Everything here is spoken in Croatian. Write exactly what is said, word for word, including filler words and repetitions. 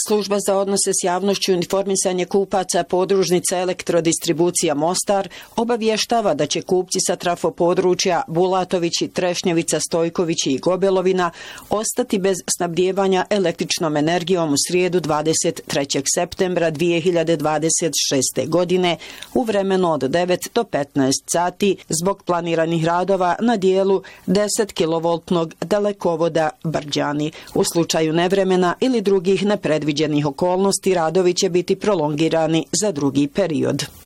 Služba za odnose s javnošću i informisanje kupaca podružnica Elektrodistribucija Mostar obavještava da će kupci sa trafo područja Bulatovići, Trešnjevica, Stojkovići i Gobelovina ostati bez snabdijevanja električnom energijom u srijedu dvadeset trećeg septembra dvije hiljade dvadeset šeste. godine u vremenu od devet do petnaest sati zbog planiranih radova na dijelu deset kilovoltnog dalekovoda Brđani. U slučaju nevremena ili drugih nepredviđenih okolnosti radovi će biti prolongirani za drugi period.